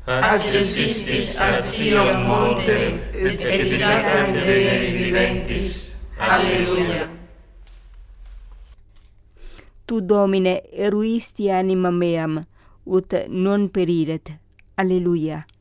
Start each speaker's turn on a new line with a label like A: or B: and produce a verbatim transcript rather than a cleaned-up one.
A: accessistis ad Sion montem, et efficatem Dei viventis. Alleluia.
B: Tu, Domine, eruisti anima meam, ut non periret. Alleluia.